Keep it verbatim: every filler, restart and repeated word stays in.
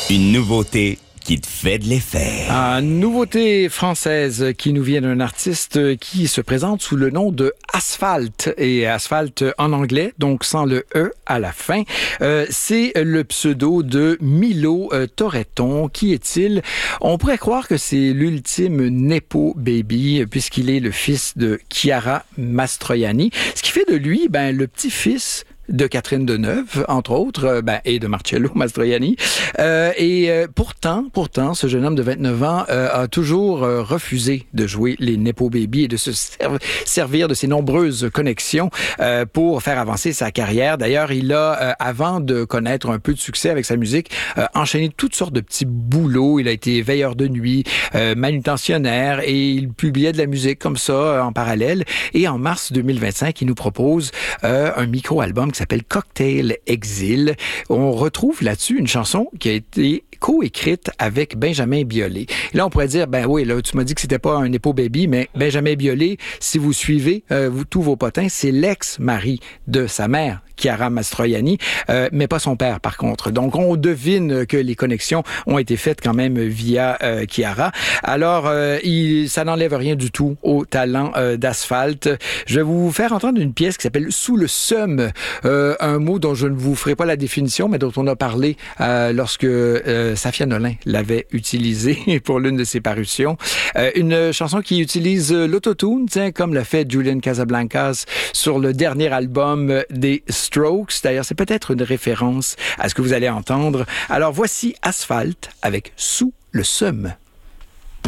Une nouveauté qui te fait de l'effet. Ah, nouveauté française qui nous vient d'un artiste qui se présente sous le nom de Asphalt. Et Asphalt en anglais, donc sans le E à la fin. Euh, c'est le pseudo de Milo euh, Toretton. Qui est-il? On pourrait croire que c'est l'ultime Nepo Baby, puisqu'il est le fils de Chiara Mastroianni. Ce qui fait de lui, ben, le petit-fils de Catherine Deneuve, entre autres, euh, ben, et de Marcello Mastroianni. Euh, et euh, pourtant, pourtant, ce jeune homme de vingt-neuf ans euh, a toujours euh, refusé de jouer les Nepo Baby et de se serv- servir de ses nombreuses connexions euh, pour faire avancer sa carrière. D'ailleurs, il a, euh, avant de connaître un peu de succès avec sa musique, euh, enchaîné toutes sortes de petits boulots. Il a été veilleur de nuit, euh, manutentionnaire, et il publiait de la musique comme ça euh, en parallèle. Et en mars deux mille vingt-cinq, il nous propose euh, un micro-album qui s'appelle Cocktail Exil. On retrouve là-dessus une chanson qui a été co-écrite avec Benjamin Biolay. Et là, on pourrait dire, ben oui, là, tu m'as dit que c'était pas un Nepo Baby, mais Benjamin Biolay, si vous suivez euh, vous, tous vos potins, c'est l'ex-mari de sa mère, Chiara Mastroianni, euh, mais pas son père, par contre. Donc, on devine que les connexions ont été faites quand même via euh, Chiara. Alors, euh, il, ça n'enlève rien du tout au talent euh, d'Asphalt. Je vais vous faire entendre une pièce qui s'appelle « Sous le seum », euh, un mot dont je ne vous ferai pas la définition, mais dont on a parlé euh, lorsque euh, Safia Nolin l'avait utilisé pour l'une de ses parutions. Euh, une chanson qui utilise l'autotune, tiens, comme l'a fait Julian Casablancas sur le dernier album des Strokes. D'ailleurs, c'est peut-être une référence à ce que vous allez entendre. Alors, voici Asphalt avec « Sous le seum ».